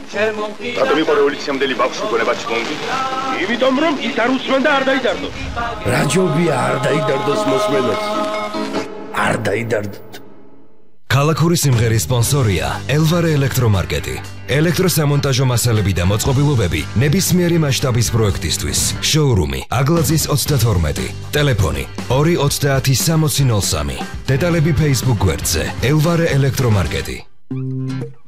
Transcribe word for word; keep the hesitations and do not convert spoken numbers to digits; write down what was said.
რატომ იყო რევოლუციამდელი ბავშვი გონებაში მომდი? იმიტომ რომ ის არ უსმენდა არ დაიდარდოს. რა ჯობია არ დაიდარდოს მოსმენას. არ დაიდარდოთ. ქალაქური სიმღერის სპონსორია ელვარე ელექტრომარკეტი. ელექტროსამონტაჟო მასალები და მოწყობილობები ნებისმიერი მასშტაბის პროექტისთვის. შოურუმი აგლაძის ოცდათორმეტი. ტელეფონი ორი ოცდაათი სამოცი ნოლ სამი. დეტალები Facebook გვერდზე ელვარე ელექტრომარკეტი.